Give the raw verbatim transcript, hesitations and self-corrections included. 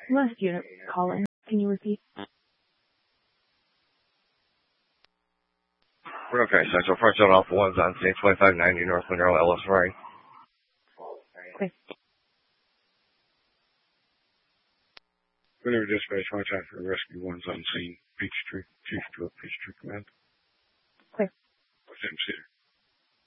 Last unit calling. Can you repeat? Okay, Central Park Zone Alpha one's on scene twenty-five ninety North Monroe, Ellis Ray. Okay. Whenever dispatch, watch out for rescue one's on scene. Peachtree, Chief to Peachtree Command. Clear. Sam Cedar.